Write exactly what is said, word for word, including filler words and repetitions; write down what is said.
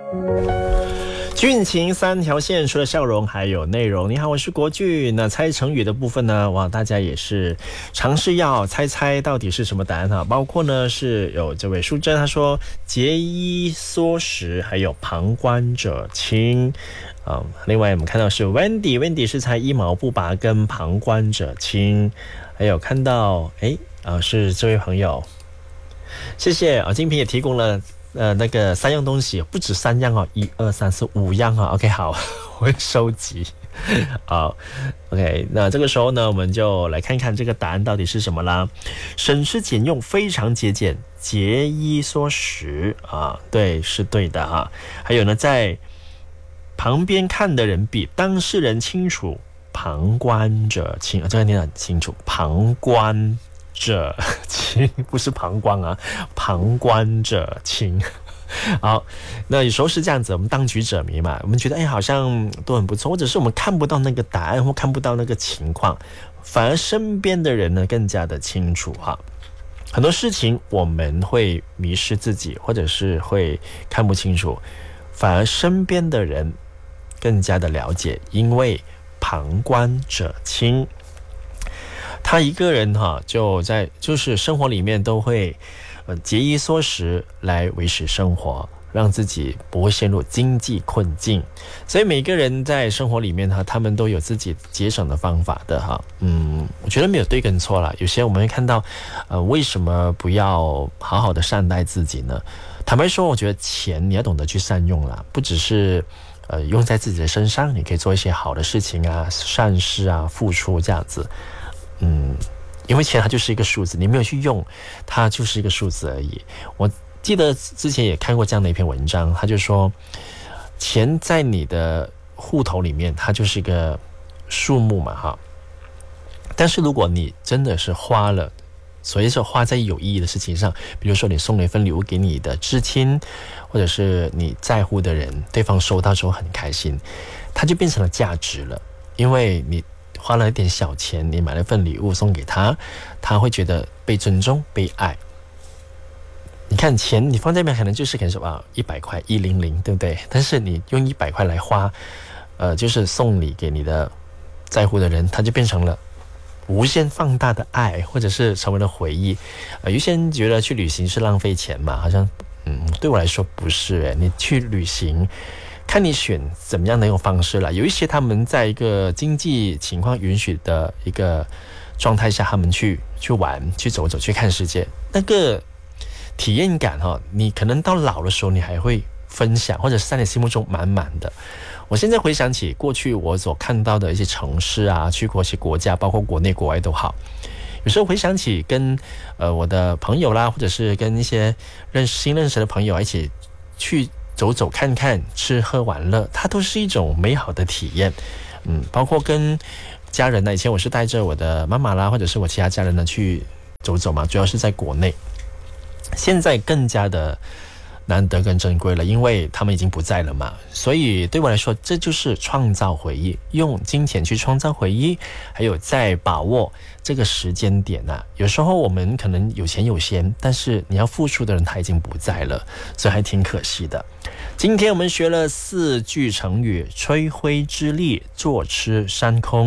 俊情三条线，除了笑容还有内容。你好，我是国俊。那猜成语的部分呢，哇，大家也是尝试要猜猜到底是什么答案哈。包括呢是有这位淑珍，她说节衣缩食，还有旁观者清。嗯，另外我们看到是 Wendy，Wendy 是猜一毛不拔跟旁观者清。还有看到哎啊是这位朋友，谢谢啊，精品也提供了。呃，那个三样东西不止三样哦，一二三四五样哦。OK， 好，我会收集。好 ，OK， 那这个时候呢，我们就来看看这个答案到底是什么啦。省吃俭用，非常节俭，节衣缩食啊，对，是对的哈。还有呢，在旁边看的人比当事人清楚，旁观者清，这个念得很清楚，旁观者清，不是膀胱啊，旁观者清。好，那有时候是这样子，我们当局者迷嘛，我们觉得哎好像都很不错，或者是我们看不到那个答案或看不到那个情况，反而身边的人呢更加的清楚哈。很多事情我们会迷失自己，或者是会看不清楚，反而身边的人更加的了解，因为旁观者清。他一个人哈，就在就是生活里面都会，呃，节衣缩食来维持生活，让自己不会陷入经济困境。所以每个人在生活里面哈，他们都有自己节省的方法的哈。嗯，我觉得没有对跟错啦。有些我们会看到，呃，为什么不要好好的善待自己呢？坦白说，我觉得钱你要懂得去善用啦，不只是呃用在自己的身上，你可以做一些好的事情啊、善事啊、付出这样子。嗯，因为钱它就是一个数字，你没有去用，它就是一个数字而已。我记得之前也看过这样的一篇文章，他就说，钱在你的户头里面，它就是一个数目嘛，哈。但是如果你真的是花了，所以说花在有意义的事情上，比如说你送了一份礼物给你的至亲，或者是你在乎的人，对方收到之后很开心，它就变成了价值了，因为你花了一点小钱，你买了份礼物送给他，他会觉得被尊重、被爱。你看钱，你放在那边可能就是可能说啊一百块一零零，对不对？但是你用一百块来花，呃，就是送礼给你的在乎的人，他就变成了无限放大的爱，或者是成为了回忆。呃，有些人觉得去旅行是浪费钱嘛，好像嗯，对我来说不是诶，你去旅行。看你选怎么样的一种方式啦，有一些他们在一个经济情况允许的一个状态下，他们去去玩、去走走、去看世界，那个体验感哈、哦，你可能到老的时候你还会分享，或者是在你心目中满满的。我现在回想起过去我所看到的一些城市啊，去过一些国家，包括国内国外都好，有时候回想起跟呃我的朋友啦，或者是跟一些认识新认识的朋友一起去走走看看，吃喝玩乐，它都是一种美好的体验。嗯，包括跟家人呢，以前我是带着我的妈妈啦，或者是我其他家人呢去走走嘛，主要是在国内。现在更加的难得跟珍贵了，因为他们已经不在了嘛，所以对我来说，这就是创造回忆，用金钱去创造回忆，还有在把握这个时间点啊。有时候我们可能有钱有闲，但是你要付出的人他已经不在了，所以还挺可惜的。今天我们学了四句成语：吹灰之力、坐吃山空。